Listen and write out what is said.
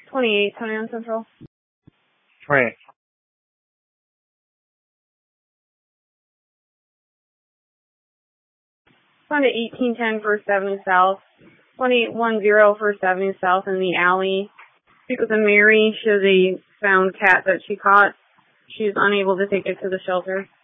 28, Tony on Central. 28. On to 1810 First Avenue South. 2810 First Avenue South in the alley. It was a Mary. She was a found cat that she caught. She was unable to take it to the shelter.